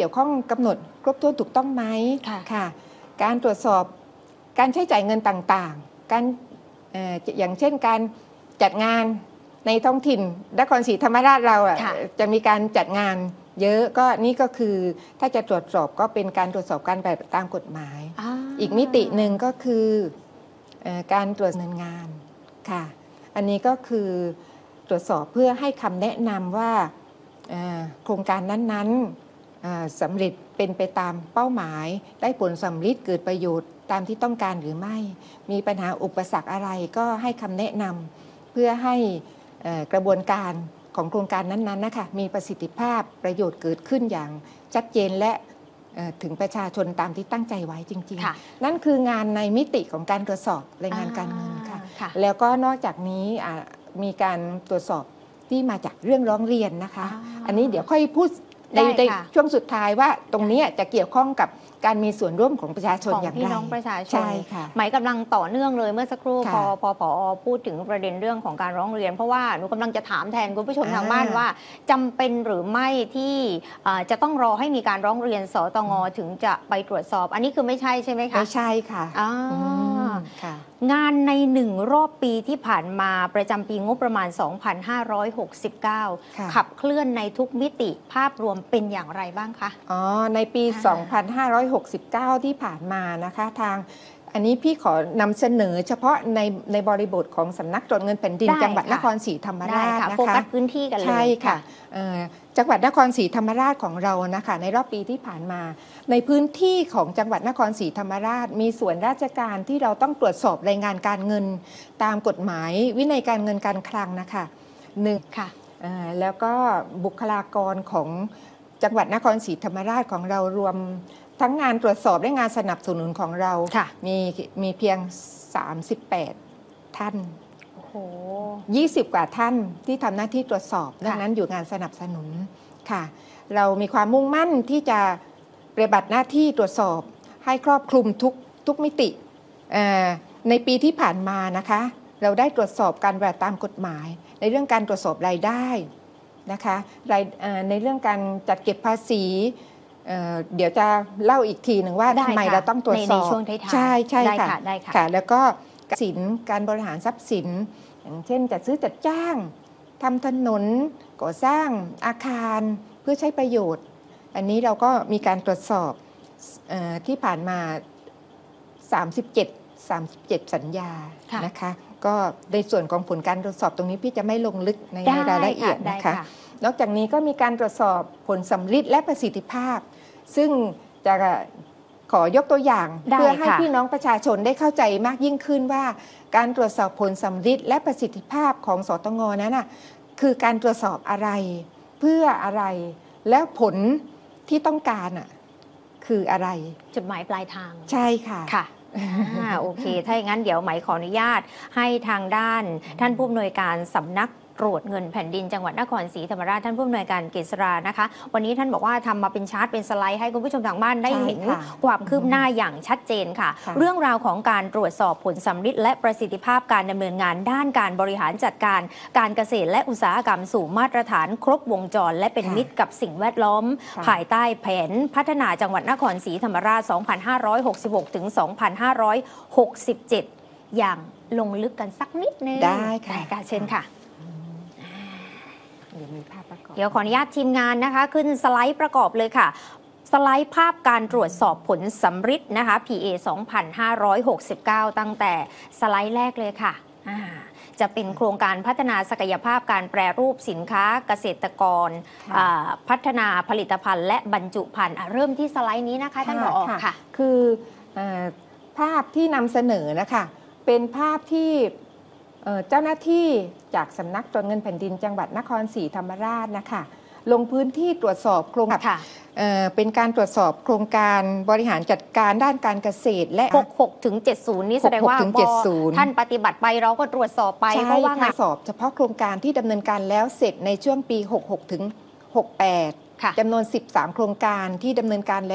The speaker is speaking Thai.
กี่ยวข้องกำหนดครบถ้วนถูกต้องไหมค่ะการตรวจสอบการใช้จ่ายเงินต่างๆการอย่างเช่นการจัดงานในท้องถิ่นนครศรีธรรมราชเราจะมีการจัดงานเยอะก็นี่ก็คือถ้าจะตรวจสอบก็เป็นการตรวจสอบการปฏิบัติตามกฎหมายอีกมิติหนึ่งก็คือการตรวจเงินงานค่ะอันนี้ก็คือตรวจสอบเพื่อให้คำแนะนำว่าโครงการนั้นๆสำเร็จเป็นไปตามเป้าหมายได้ผลสำลิดเกิดประโยชน์ตามที่ต้องการหรือไม่มีปัญหาอุปสรรคอะไรก็ให้คำแนะนำเพื่อให้กระบวนการของโครงการนั้นๆนะคะมีประสิทธิภาพประโยชน์เกิดขึ้นอย่างชัดเจนและถึงประชาชนตามที่ตั้งใจไว้จริงๆนั่นคืองานในมิติของการตรวจสอบรายงานการเงินค่ะแล้วก็นอกจากนี้มีการตรวจสอบที่มาจากเรื่องร้องเรียนนะคะอันนี้เดี๋ยวค่อยพูดในช่วงสุดท้ายว่าตรงนี้จะเกี่ยวข้องกับการมีส่วนร่วมของประชาชนอย่างไรพี่น้องประชาชนใช่ค่ะหมายกำลังต่อเนื่องเลยเมื่อสักครู่พอพูดถึงประเด็นเรื่องของการร้องเรียนเพราะว่าหนูกำลังจะถามแทนคุณผู้ชมทางบ้านว่าจำเป็นหรือไม่ที่จะต้องรอให้มีการร้องเรียนสตง.ถึงจะไปตรวจสอบอันนี้คือไม่ใช่ใช่ไหมคะไม่ใช่ค่ะงานใน1 รอบปีที่ผ่านมาประจำปีงบประมาณ 2569 ขับเคลื่อนในทุกมิติภาพรวมเป็นอย่างไรบ้างคะในปี 2569 ที่ผ่านมานะคะทางอันนี้พี่ขอนำเสนอเฉพาะในบริบทของสำนักตรวจเงินแผ่นดินจังหวัดนครศรีธรรมราชนะคะโฟกัสพื้นที่กันเลยใช่ค่ะจังหวัดนครศรีธรรมราชของเรานะคะในรอบปีที่ผ่านมาในพื้นที่ของจังหวัดนครศรีธรรมราชมีส่วนราชการที่เราต้องตรวจสอบรายงานการเงินตามกฎหมายวินัยการเงินการคลังนะคะ1ค่ะแล้วก็บุคลากรของจังหวัดนครศรีธรรมราชของเรารวมทั้งงานตรวจสอบและงานสนับสนุนของเรามีเพียง38ท่าน20 กว่าท่านที่ทำหน้าที่ตรวจสอบดังนั้นอยู่งานสนับสนุนค่ะเรามีความมุ่งมั่นที่จะปฏิบัติหน้าที่ตรวจสอบให้ครอบคลุมทุกมิติในปีที่ผ่านมานะคะเราได้ตรวจสอบการปฏิบัติตามกฎหมายในเรื่องการตรวจสอบรายได้นะคะในเรื่องการจัดเก็บภาษีเดี๋ยวจะเล่าอีกทีหนึ่งว่าทำไมเราต้องตรวจสอบใช่ค่ะแล้วก็สินการบริหารทรัพย์สินอย่างเช่นจัดซื้อจัดจ้างทำถนนก่อสร้างอาคารเพื่อใช้ประโยชน์อันนี้เราก็มีการตรวจสอบที่ผ่านมา37สัญญานะคะก็ในส่วนของผลการตรวจสอบตรงนี้พี่จะไม่ลงลึกในรายละเอียดนะคะนอกจากนี้ก็มีการตรวจสอบผลสำลิดและประสิทธิภาพซึ่งจะขอยกตัวอย่างเพื่อให้พี่น้องประชาชนได้เข้าใจมากยิ่งขึ้นว่าการตรวจสอบผลสำลิดและประสิทธิภาพของสตง.นั้นน่ะคือการตรวจสอบอะไรเพื่ออะไรแล้วผลที่ต้องการคืออะไรจุดหมายปลายทางใช่ค่ะโอเคถ้าอย่างนั้นเดี๋ยวไหมขออนุญาตให้ทางด้านท่านผู้อำนวยการสำนักตรวจเงินแผ่นดินจังหวัดนครศรีธรรมราชท่านผู้อำนวยการเกษรานะคะวันนี้ท่านบอกว่าทำมาเป็นชาร์ตเป็นสไลด์ให้คุณผู้ชมทางบ้านได้เห็นความคืบหน้าอย่างชัดเจนค่ะเรื่องราวของการตรวจสอบผลสำลิดและประสิทธิภาพการดำเนินงานด้านการบริหารจัดการการเกษตรและอุตสาหกรรมสู่มาตรฐานครบวงจรและเป็นมิตรกับสิ่งแวดล้อมภายใต้แผนพัฒนาจังหวัดนครศรีธรรมราช 2566 ถึง 2567 อย่างลงลึกกันสักนิดนึงได้ค่ะเชิญค่ะเดี๋ยวขออนุญาตทีมงานนะคะขึ้นสไลด์ประกอบเลยค่ะสไลด์ภาพการตรวจสอบผลสำริดนะคะ PA 2569 ตั้งแต่สไลด์แรกเลยค่ะจะเป็นโครงการพัฒนาศักยภาพการแปรรูปสินค้าเกษตรกรพัฒนาผลิตภัณฑ์และบรรจุภัณฑ์เริ่มที่สไลด์นี้นะคะท่านผอ.ค่ะคือภาพที่นำเสนอนะคะเป็นภาพที่เจ้าหน้าที่จากสำนักตรวจเงินแผ่นดินจังหวัดนครศรีธรรมราชนะคะลงพื้นที่ตรวจสอบโครงการเป็นการตรวจสอบโครงการบริหารจัดการด้านการเกษตรและ 66 ถึง 70นี่แสดงว่าท่านปฏิบัติไปเราก็ตรวจสอบไปเพราะว่าตรวจสอบเฉพาะโครงการที่ดำเนินการแล้วเสร็จในช่วงปี66 ถึง 68จำนวน13โครงการที่ดำเนินการ